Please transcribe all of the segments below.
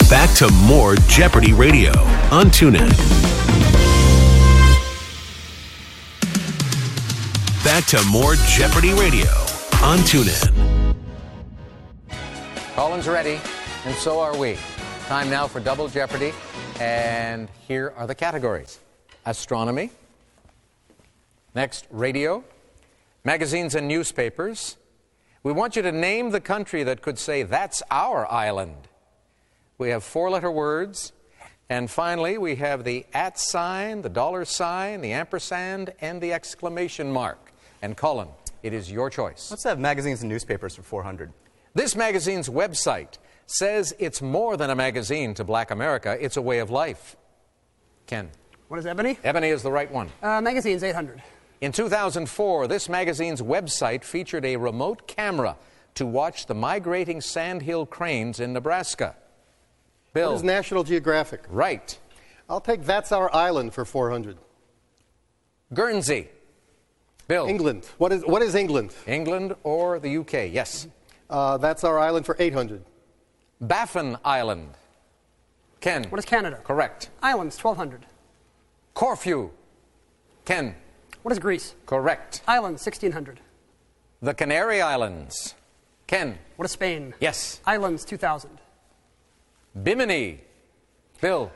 Back to more Jeopardy Radio on TuneIn. Back to more Jeopardy Radio on TuneIn. Colin's ready, and so are we. Time now for Double Jeopardy, and here are the categories. Astronomy. Next, radio. Magazines and newspapers. We want you to name the country that could say, "That's our island." We have four-letter words. And finally, we have the @ sign, the $sign, the ampersand, and the exclamation mark. And Colin, it is your choice. Let's have magazines and newspapers for 400. This magazine's website says it's more than a magazine to Black America. It's a way of life. Ken. What is Ebony? Ebony is the right one. Magazines, 800. In 2004, this magazine's website featured a remote camera to watch the migrating sandhill cranes in Nebraska. Bill. What is National Geographic? Right. I'll take That's Our Island for 400. Guernsey. Bill. England. What is England? England or the UK, yes. That's Our Island for 800. Baffin Island. Ken. What is Canada? Correct. Islands, 1200. Corfu. Ken. What is Greece? Correct. Islands, 1600. The Canary Islands. Ken. What is Spain? Yes. Islands, 2000. Bimini. Bill.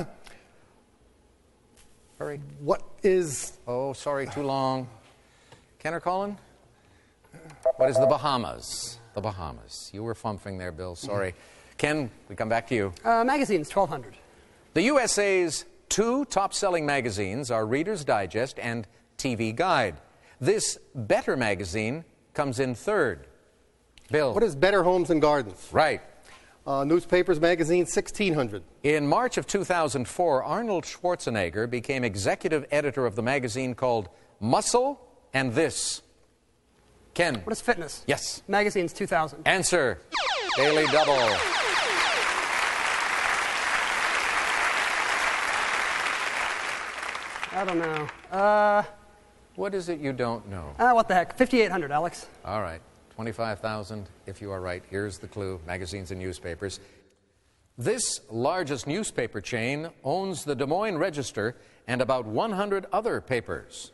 Hurry. What is... Oh, sorry, too long. Ken or Colin? What is the Bahamas? The Bahamas. You were fumphing there, Bill. Sorry. Ken, we come back to you. Magazines, 1200. The USA's two top-selling magazines are Reader's Digest and TV Guide. This Better magazine comes in third. Bill. What is Better Homes and Gardens? Right. Newspapers, magazine, 1600. In March of 2004, Arnold Schwarzenegger became executive editor of the magazine called Muscle and This. Ken. What is Fitness? Yes. Magazines, 2000. Answer. Daily Double. I don't know. What is it you don't know? What the heck? 5,800, Alex. All right. 25,000 if you are right. Here's the clue. Magazines and newspapers. This largest newspaper chain owns the Des Moines Register and about 100 other papers.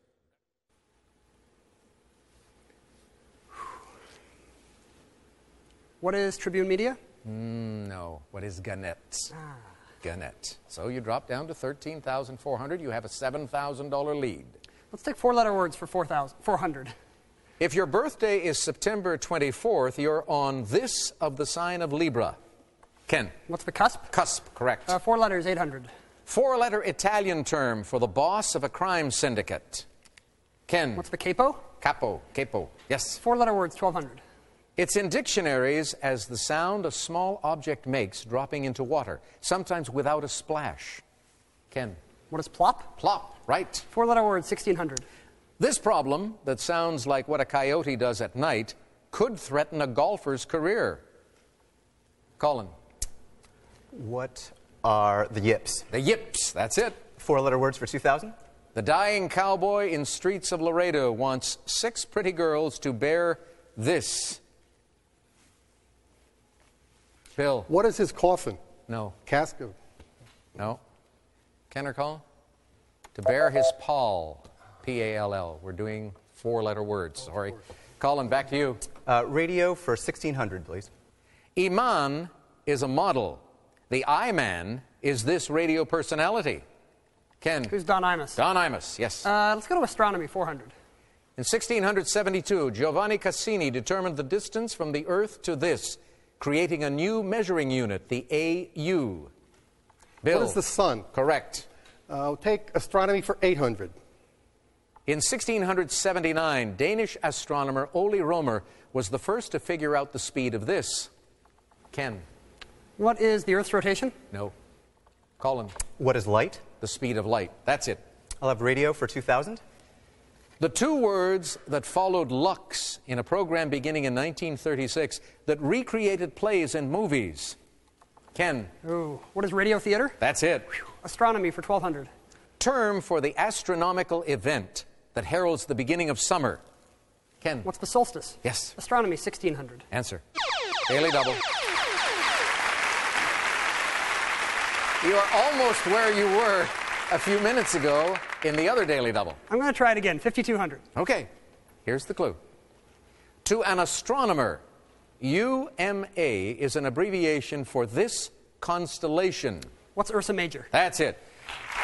What is Tribune Media? No. What is Gannett? Gannett. So you drop down to 13,400. You have a $7,000 lead. Let's take four-letter words for 400. If your birthday is September 24th, you're on this of the sign of Libra. Ken. What's the cusp? Cusp, correct. 4 letters, 800. Four-letter Italian term for the boss of a crime syndicate. Ken. What's the capo? Capo, capo, yes. 4-letter words, 1,200. It's in dictionaries as the sound a small object makes dropping into water, sometimes without a splash. Ken. What is plop? Plop, right. 4-letter words, 1,600. This problem, that sounds like what a coyote does at night, could threaten a golfer's career. Colin. What are the yips? The yips, that's it. 4-letter words for 2,000. The dying cowboy in streets of Laredo wants 6 pretty girls to bear this. Bill. What is his coffin? No. Casket. No. Ken or Colin? To bear his pall. P-A-L-L. We're doing 4-letter words. Sorry. Colin, back to you. Radio for 1,600, please. Iman is a model. The I-Man is this radio personality. Ken. Who's Don Imus? Don Imus, yes. Let's go to astronomy, 400. In 1672, Giovanni Cassini determined the distance from the Earth to this, creating a new measuring unit, the AU. Bill. What is the sun? Correct. Take astronomy for 800. In 1679, Danish astronomer Ole Romer was the first to figure out the speed of this. Ken. What is the Earth's rotation? No. Colin. What is light? The speed of light. That's it. I'll have radio for 2,000. The two words that followed Lux in a program beginning in 1936 that recreated plays and movies. Ken. Ooh. What is radio theater? That's it. Astronomy for 1,200. Term for the astronomical event that heralds the beginning of summer. Ken. What's the solstice? Yes. Astronomy, 1,600. Answer. Daily Double. You are almost where you were a few minutes ago in the other Daily Double. I'm going to try it again. 5,200. Okay, here's the clue. To an astronomer, UMA is an abbreviation for this constellation. What's Ursa Major? That's it.